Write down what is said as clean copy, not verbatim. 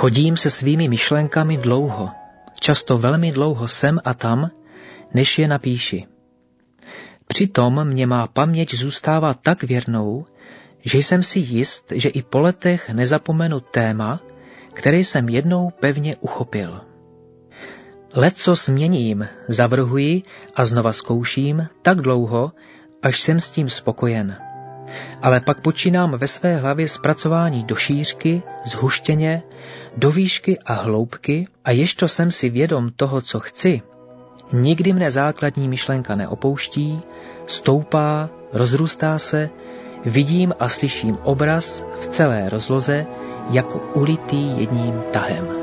Chodím se svými myšlenkami dlouho, často velmi dlouho sem a tam, než je napíši. Přitom mě má paměť zůstává tak věrnou, že jsem si jist, že i po letech nezapomenu téma, které jsem jednou pevně uchopil. Lecco změním, zavrhuji a znova zkouším tak dlouho, až jsem s tím spokojen. Ale pak počínám ve své hlavě zpracování do šířky, zhuštěně, do výšky a hloubky a ještě jsem si vědom toho, co chci, nikdy mne základní myšlenka neopouští, stoupá, rozrůstá se, vidím a slyším obraz v celé rozloze jako ulitý jedním tahem.